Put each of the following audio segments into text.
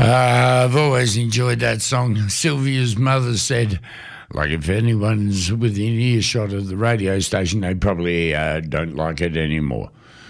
I've always enjoyed that song. Sylvia's mother said, like, if anyone's within earshot of the radio station, they probably don't like it anymore.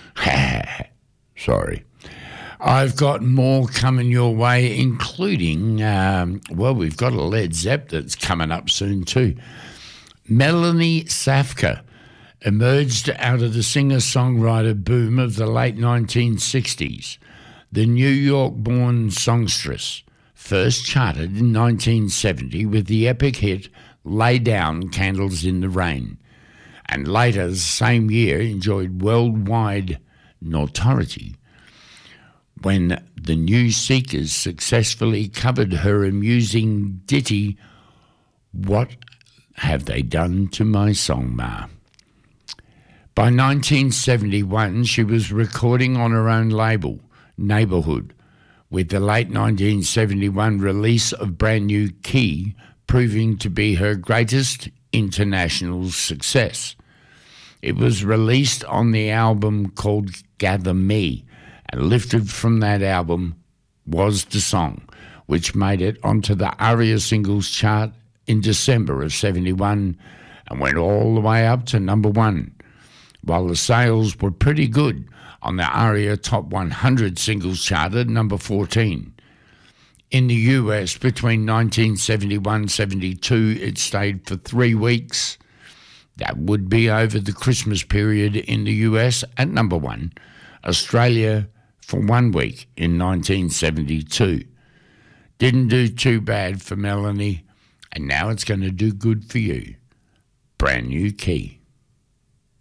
Sorry. I've got more coming your way, including, we've got a Led Zepp that's coming up soon too. Melanie Safka emerged out of the singer-songwriter boom of the late 1960s. The New York-born songstress first charted in 1970 with the epic hit Lay Down Candles in the Rain, and later the same year enjoyed worldwide notoriety when the New Seekers successfully covered her amusing ditty, What Have They Done to My Song, Ma? By 1971, she was recording on her own label, Neighbourhood, with the late 1971 release of Brand New Key proving to be her greatest international success. It was released on the album called Gather Me, and lifted from that album was the song, which made it onto the ARIA singles chart in December of 71 and went all the way up to number one, while the sales were pretty good on the ARIA Top 100 singles chart at number 14. In the US, between 1971-72, it stayed for 3 weeks. That would be over the Christmas period in the US at number one. Australia for 1 week in 1972. Didn't do too bad for Melanie, and now it's going to do good for you. Brand New Key.